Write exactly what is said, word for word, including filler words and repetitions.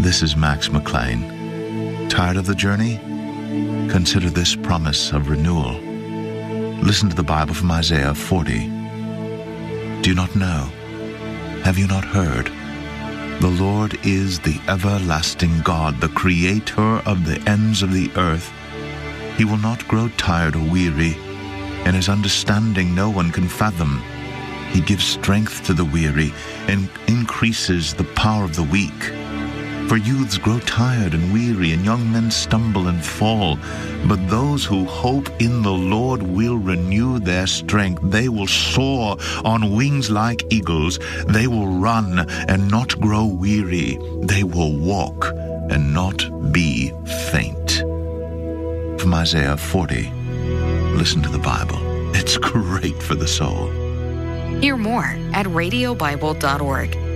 This is Max McLean. Tired of the journey? Consider this promise of renewal. Listen to the Bible from Isaiah forty. Do you not know? Have you not heard? The Lord is the everlasting God, the creator of the ends of the earth. He will not grow tired or weary, and his understanding no one can fathom. He gives strength to the weary and increases the power of the weak. For youths grow tired and weary, and young men stumble and fall. But those who hope in the Lord will renew their strength. They will soar on wings like eagles. They will run and not grow weary. They will walk and not be faint. From Isaiah forty, listen to the Bible. It's great for the soul. Hear more at radio bible dot org.